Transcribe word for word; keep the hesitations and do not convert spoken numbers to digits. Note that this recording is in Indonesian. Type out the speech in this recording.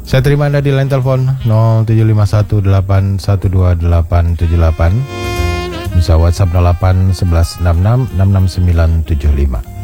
Saya terima Anda di line telepon nol tujuh lima satu delapan satu dua delapan tujuh delapan. Bisa WhatsApp nol delapan satu satu enam enam enam enam sembilan tujuh lima.